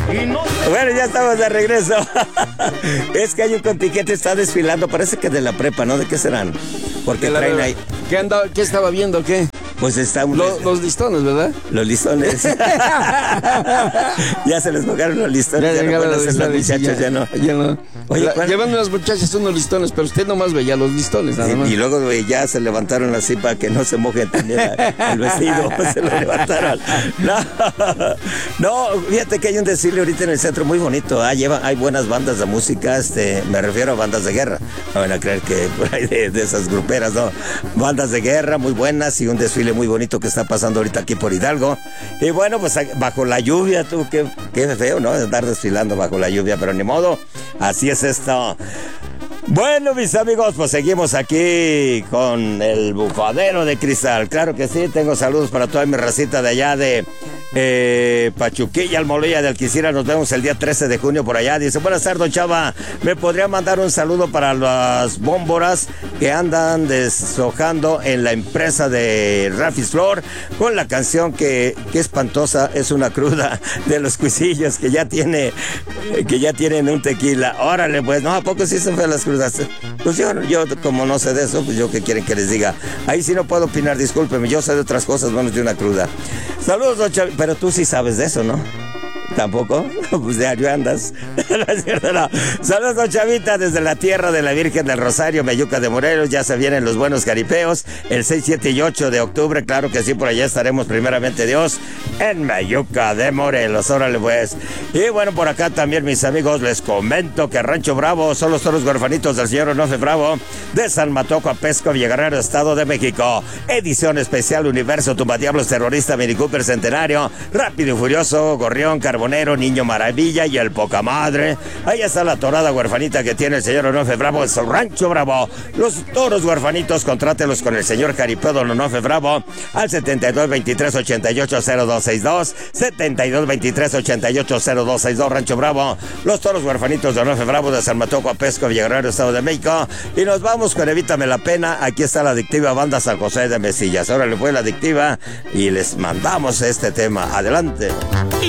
Bueno, ya estamos de regreso. Es que hay un contingente, está desfilando, parece que de la prepa, ¿no? ¿De qué serán? Porque traen ahí... ¿Qué estaba viendo? ¿Qué? Pues está los listones, ¿verdad? Los listones. Ya se les mojaron los listones. Ya no pueden hacer los muchachos, ya no. Oye, llevan unas muchachas unos listones, pero usted nomás veía los listones, nada más. Y luego ya se levantaron así para que no se moje también el vestido. Se lo levantaron. No, fíjate que hay un desfile ahorita en el centro muy bonito. Hay buenas bandas de música, me refiero a bandas de guerra. No van a creer que por ahí de esas gruperas, no. Bandas de guerra muy buenas y un desfile muy bonito que está pasando ahorita aquí por Hidalgo. Y bueno, pues bajo la lluvia, qué feo, ¿no? Estar desfilando bajo la lluvia, pero ni modo, así es esto. Bueno, mis amigos, pues seguimos aquí con el bufadero de cristal. Claro que sí, tengo saludos para toda mi racita de allá de Pachuquilla, Almoloya de Alquicira. Nos vemos el día 13 de junio por allá. Dice, buenas tardes, don Chava. ¿Me podría mandar un saludo para las bómboras que andan deshojando en la empresa de Rafis Flor con la canción que espantosa, es una cruda de los cuisillos que ya tienen un tequila? Órale, pues, no, ¿a poco sí se fue a las crudas? Pues yo como no sé de eso, pues yo qué quieren que les diga. Ahí sí no puedo opinar, discúlpeme, yo sé de otras cosas menos de una cruda. Saludos, don Chavi, pero tú sí sabes de eso, ¿no? ¿Tampoco? Pues diario andas. No es cierto, no. Saludos, don Chavita, desde la tierra de la Virgen del Rosario, Mayuca de Morelos. Ya se vienen los buenos caripeos. El 6, 7 y 8 de octubre, claro que sí, por allá estaremos primeramente Dios en Mayuca de Morelos. Órale, pues. Y bueno, por acá también, mis amigos, les comento que Rancho Bravo son los toros huerfanitos del señor Onofre Bravo de San Matoco a Pesco, Villaguerrero, Estado de México. Edición especial Universo Tumbadiablos Terrorista Mini Cooper Centenario, Rápido y Furioso, Gorrión, Carbonero, Niño Maravilla y el Poca Madre. Ahí está la torada huerfanita que tiene el señor Onofre Bravo en su Rancho Bravo. Los toros huerfanitos, contrátelos con el señor Jaripeo Don Onofre Bravo al 7223880262, 7223880262, Rancho Bravo. Los toros huerfanitos de Onofre Bravo de San Matoco a Pesco, Villaguerrero, Estado de México. Y nos vamos con Evítame la Pena. Aquí está la adictiva banda San José de Mesillas. Ahora le fue la adictiva y les mandamos este tema. Adelante.